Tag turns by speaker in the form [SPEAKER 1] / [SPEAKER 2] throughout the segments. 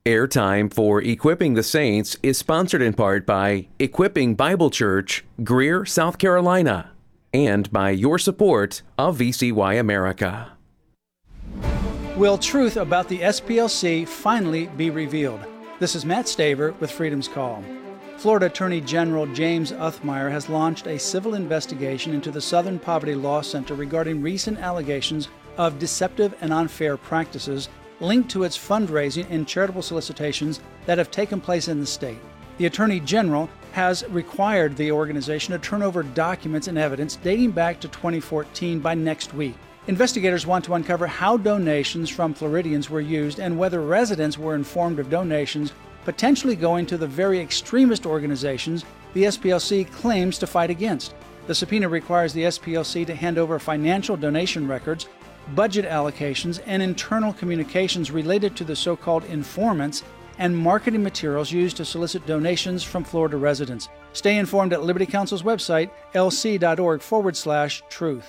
[SPEAKER 1] Airtime for Equipping the Saints is sponsored in part by Equipping Bible Church, Greer, South Carolina, and by your support of VCY America.
[SPEAKER 2] Will truth about the SPLC finally be revealed? This is Matt Staver with Freedom's Call. Florida Attorney General James Uthmire has launched a civil investigation into the Southern Poverty Law Center regarding recent allegations of deceptive and unfair practices linked to its fundraising and charitable solicitations that have taken place in the state. The Attorney General has required the organization to turn over documents and evidence dating back to 2014 by next week. Investigators want to uncover how donations from Floridians were used and whether residents were informed of donations potentially going to the very extremist organizations the SPLC claims to fight against. The subpoena requires the SPLC to hand over financial donation records, budget allocations, and internal communications related to the so-called informants and marketing materials used to solicit donations from Florida residents. Stay informed at Liberty Counsel's website, lc.org/truth.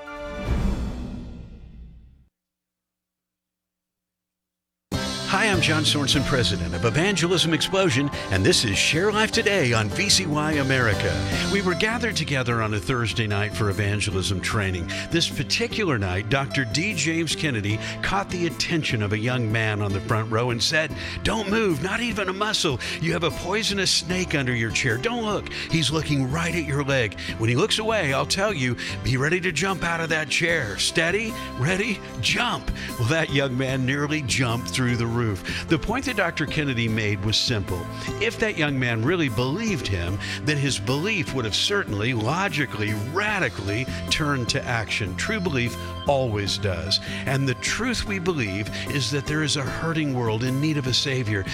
[SPEAKER 3] Hi, I'm John Sorensen, president of Evangelism Explosion, and this is Share Life Today on VCY America. We were gathered together on a Thursday night for evangelism training. This particular night, Dr. D. James Kennedy caught the attention of a young man on the front row and said, "Don't move, not even a muscle. You have a poisonous snake under your chair. Don't look. He's looking right at your leg. When he looks away, I'll tell you, be ready to jump out of that chair. Steady, ready, jump." Well, that young man nearly jumped through the roof. The point that Dr. Kennedy made was simple. If that young man really believed him, then his belief would have certainly, logically, radically turned to action. True belief always does. And the truth we believe is that there is a hurting world in need of a Savior.